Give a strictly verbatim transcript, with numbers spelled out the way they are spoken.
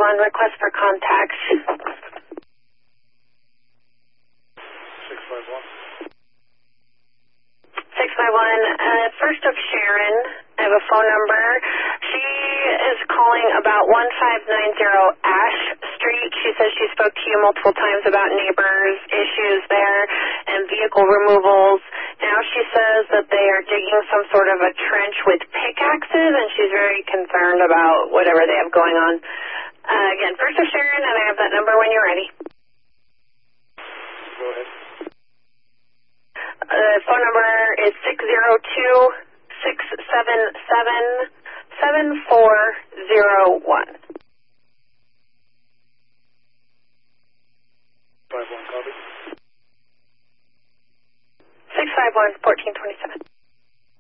one, request for contact. six five one. six five one, uh, first of Sharon. I have a phone number. She is calling about one five nine zero Ash Street. She says she spoke to you multiple times about neighbors' issues there and vehicle removals. Now she says that they are digging some sort of a trench with pickaxes, and she's very concerned about whatever they have going on. Uh, again, first of Sharon, and I have that number when you're ready. Go ahead. The uh, phone number is six zero two, six seven seven, seven four zero one. five one, copy. six five one, fourteen twenty-seven.